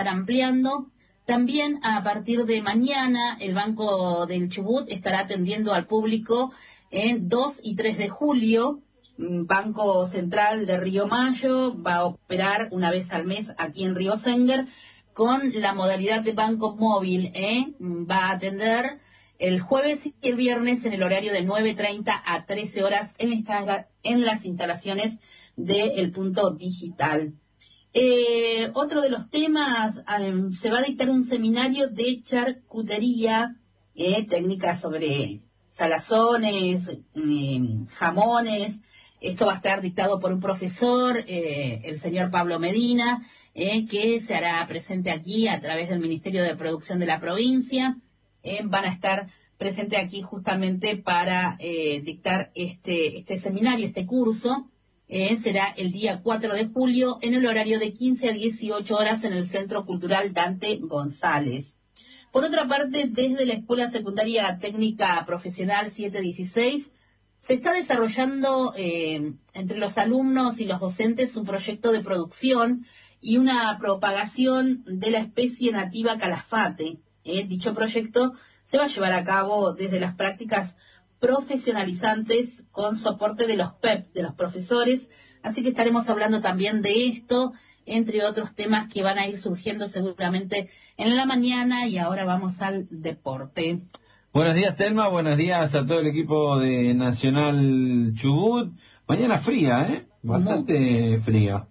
estar ampliando. También a partir de mañana el Banco del Chubut estará atendiendo al público en 2 y 3 de julio. Banco Central de Río Mayo va a operar una vez al mes aquí en Río Senguer con la modalidad de banco móvil. Va a atender el jueves y el viernes en el horario de 9:30 a 13 horas en las instalaciones del punto digital. Otro de los temas, se va a dictar un seminario de charcutería, técnicas sobre salazones, jamones. Esto va a estar dictado por un profesor, el señor Pablo Medina, que se hará presente aquí a través del Ministerio de Producción de la provincia. Van a estar presentes aquí justamente para dictar este seminario, este curso. Será el día 4 de julio en el horario de 15 a 18 horas en el Centro Cultural Dante González. Por otra parte, desde la Escuela Secundaria Técnica Profesional 716, se está desarrollando entre los alumnos y los docentes un proyecto de producción y una propagación de la especie nativa calafate. Dicho proyecto se va a llevar a cabo desde las prácticas profesionalizantes con soporte de los PEP, de los profesores, así que estaremos hablando también de esto, entre otros temas que van a ir surgiendo seguramente en la mañana. Y ahora vamos al deporte. Buenos días, Telma, buenos días a todo el equipo de Nacional Chubut. Mañana fría, bastante fría.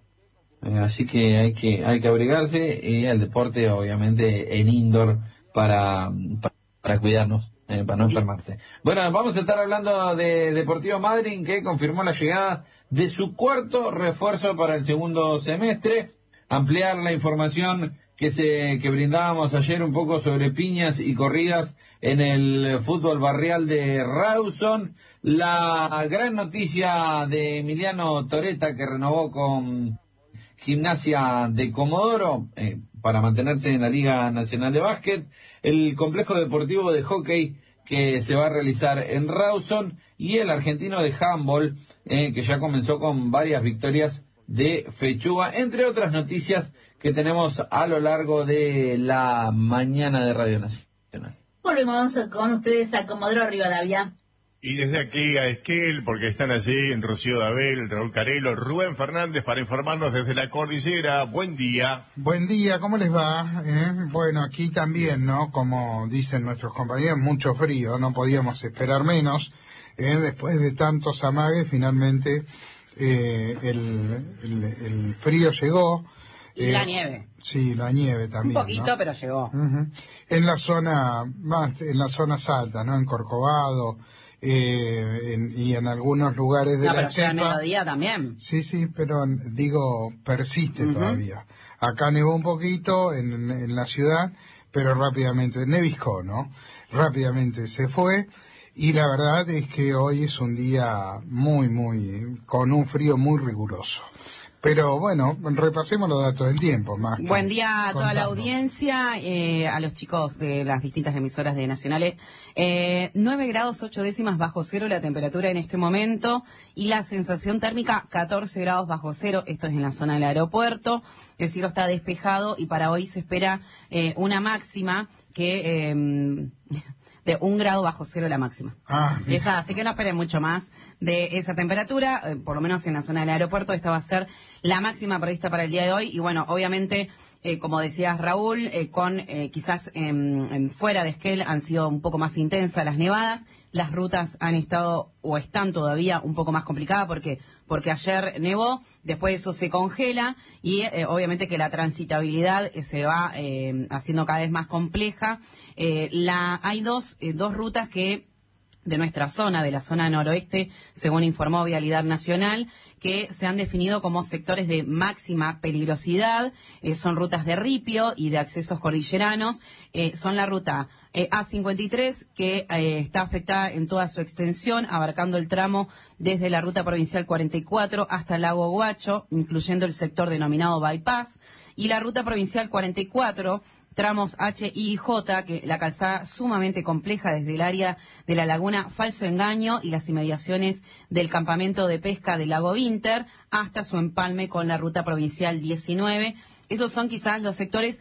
Así que hay que abrigarse y el deporte obviamente en indoor para cuidarnos, para no enfermarse. Bueno, vamos a estar hablando de Deportivo Madryn, que confirmó la llegada de su cuarto refuerzo para el segundo semestre. Ampliar la información que brindábamos ayer un poco sobre piñas y corridas en el fútbol barrial de Rawson. La gran noticia de Emiliano Toretta, que renovó con Gimnasia de Comodoro para mantenerse en la Liga Nacional de Básquet. El complejo deportivo de hockey que se va a realizar en Rawson, y el argentino de handball, que ya comenzó con varias victorias de Fechuga, entre otras noticias que tenemos a lo largo de la mañana de Radio Nacional. Volvemos con ustedes a Comodoro Rivadavia. Y desde aquí a Esquel, porque están allí en Rocío Dabel, Raúl Carelo, Rubén Fernández, para informarnos desde la cordillera. Buen día. Buen día, ¿cómo les va? Bueno, aquí también, ¿no? Como dicen nuestros compañeros, mucho frío, no podíamos esperar menos. Después de tantos amagues, finalmente el frío llegó. Y la nieve. Sí, la nieve también. Un poquito, ¿no? Pero llegó. En la zona, más en las zonas altas, ¿no? En Corcovado, y en algunos lugares de la Chepa. Pero mediodía también. Sí, pero digo, persiste todavía. Acá nevó un poquito en la ciudad, pero rápidamente neviscó, ¿no? Rápidamente se fue. Y la verdad es que hoy es un día con un frío muy riguroso. Pero bueno, repasemos los datos del tiempo. Buen día a toda la audiencia, a los chicos de las distintas emisoras de Nacionales. 9 grados 8 décimas bajo cero la temperatura en este momento, y la sensación térmica 14 grados bajo cero. Esto es en la zona del aeropuerto. El cielo está despejado y para hoy se espera una máxima que... de 1 grado bajo cero la máxima. Así que no esperen mucho más de esa temperatura, por lo menos en la zona del aeropuerto. Esta va a ser la máxima prevista para el día de hoy. Y bueno, obviamente, como decías Raúl, quizás fuera de Esquel han sido un poco más intensas las nevadas. Las rutas han estado o están todavía un poco más complicadas porque ayer nevó, después eso se congela y obviamente que la transitabilidad se va haciendo cada vez más compleja. Hay dos rutas que de nuestra zona, de la zona noroeste, según informó Vialidad Nacional, que se han definido como sectores de máxima peligrosidad. Son rutas de ripio y de accesos cordilleranos. Son la ruta A53, que está afectada en toda su extensión, abarcando el tramo desde la ruta provincial 44 hasta el Lago Guacho, incluyendo el sector denominado Bypass, y la ruta provincial 44, tramos H, I y J, que la calzada sumamente compleja desde el área de la laguna Falso Engaño y las inmediaciones del campamento de pesca del lago Vinter hasta su empalme con la ruta provincial 19. Esos son quizás los sectores